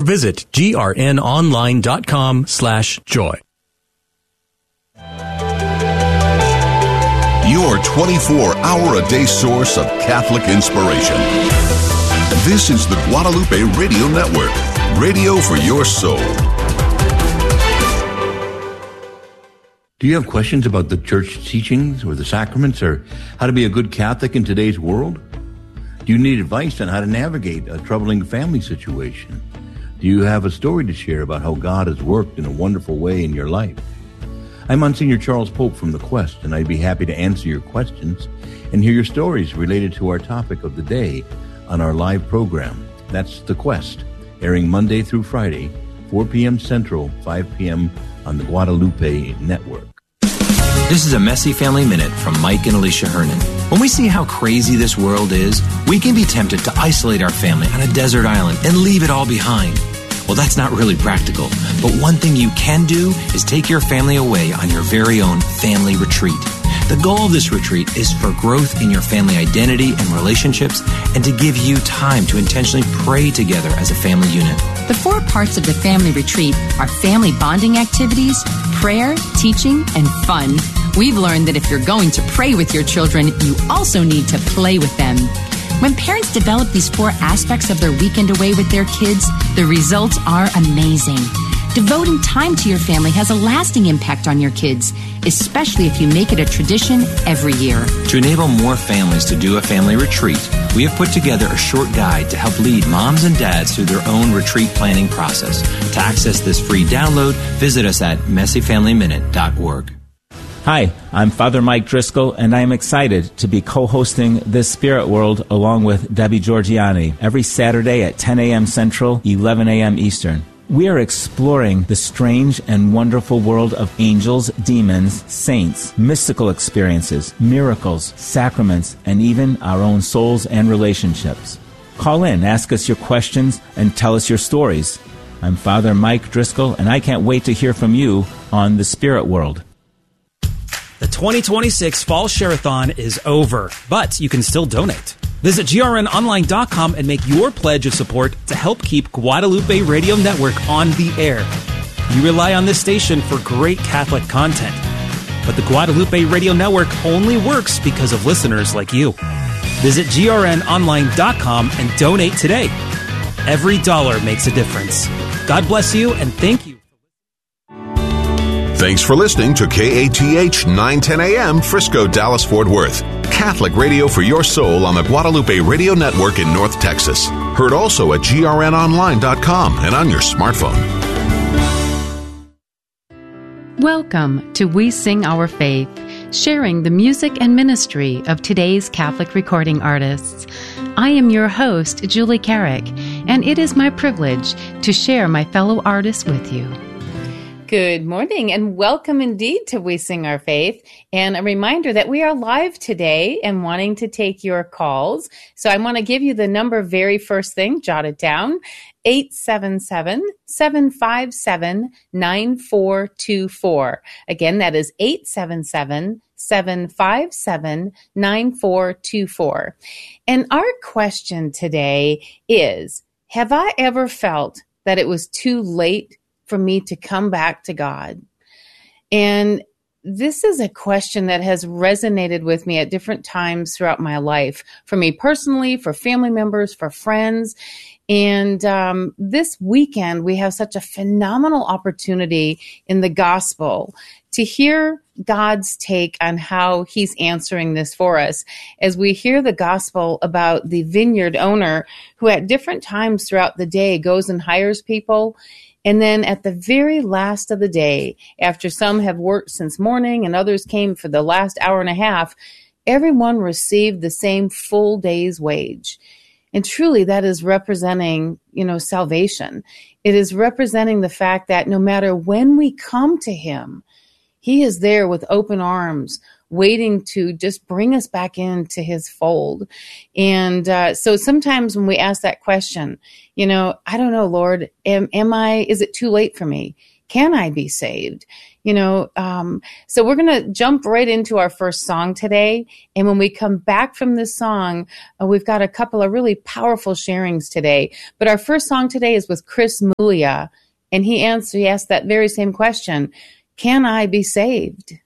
Visit grnonline.com/joy. Your 24-hour-a-day source of Catholic inspiration. This is the Guadalupe Radio Network, radio for your soul. Do you have questions about the church teachings or the sacraments or how to be a good Catholic in today's world? Do you need advice on how to navigate a troubling family situation? Do you have a story to share about how God has worked in a wonderful way in your life? I'm Monsignor Charles Pope from The Quest, and I'd be happy to answer your questions and hear your stories related to our topic of the day on our live program. That's The Quest, airing Monday through Friday, 4 p.m. Central, 5 p.m. on the Guadalupe Network. This is a Messy Family Minute from Mike and Alicia Hernan. When we see how crazy this world is, we can be tempted to isolate our family on a desert island and leave it all behind. Well, that's not really practical, but one thing you can do is take your family away on your very own family retreat. The goal of this retreat is for growth in your family identity and relationships, and to give you time to intentionally pray together as a family unit. The 4 parts of the family retreat are family bonding activities, prayer, teaching, and fun. We've learned that if you're going to pray with your children, you also need to play with them. When parents develop these 4 aspects of their weekend away with their kids, the results are amazing. Devoting time to your family has a lasting impact on your kids, especially if you make it a tradition every year. To enable more families to do a family retreat, we have put together a short guide to help lead moms and dads through their own retreat planning process. To access this free download, visit us at messyfamilyminute.org. Hi, I'm Father Mike Driscoll, and I am excited to be co-hosting This Spirit World along with Debbie Georgiani every Saturday at 10 a.m. Central, 11 a.m. Eastern. We are exploring the strange and wonderful world of angels, demons, saints, mystical experiences, miracles, sacraments, and even our own souls and relationships. Call in, ask us your questions, and tell us your stories. I'm Father Mike Driscoll, and I can't wait to hear from you on The Spirit World. The 2026 Fall Share-a-thon is over, but you can still donate. Visit grnonline.com and make your pledge of support to help keep Guadalupe Radio Network on the air. You rely on this station for great Catholic content, but the Guadalupe Radio Network only works because of listeners like you. Visit grnonline.com and donate today. Every dollar makes a difference. God bless you, and thank you. Thanks for listening to KATH 910 AM, Frisco, Dallas, Fort Worth. Catholic radio for your soul on the Guadalupe Radio Network in North Texas. Heard also at grnonline.com and on your smartphone. Welcome to We Sing Our Faith, sharing the music and ministry of today's Catholic recording artists. I am your host, Julie Carrick, and it is my privilege to share my fellow artists with you. Good morning and welcome indeed to We Sing Our Faith. And a reminder that we are live today and wanting to take your calls. So I want to give you the number very first thing, jot it down, 877-757-9424. Again, that is 877-757-9424. And our question today is, have I ever felt that it was too late for me to come back to God? And this is a question that has resonated with me at different times throughout my life, for me personally, for family members, for friends. And this weekend, we have such a phenomenal opportunity in the gospel to hear God's take on how he's answering this for us, as we hear the gospel about the vineyard owner who at different times throughout the day goes and hires people. And then at the very last of the day, after some have worked since morning and others came for the last hour and a half, everyone received the same full day's wage. And truly that is representing, salvation. It is representing the fact that no matter when we come to him, he is there with open arms, waiting to just bring us back into his fold. And so sometimes when we ask that question, I don't know, Lord, is it too late for me? can I be saved? So we're going to jump right into our first song today. And when we come back from this song, we've got a couple of really powerful sharings today. But our first song today is with Chris Mulia. And he asked that very same question. Can I be saved?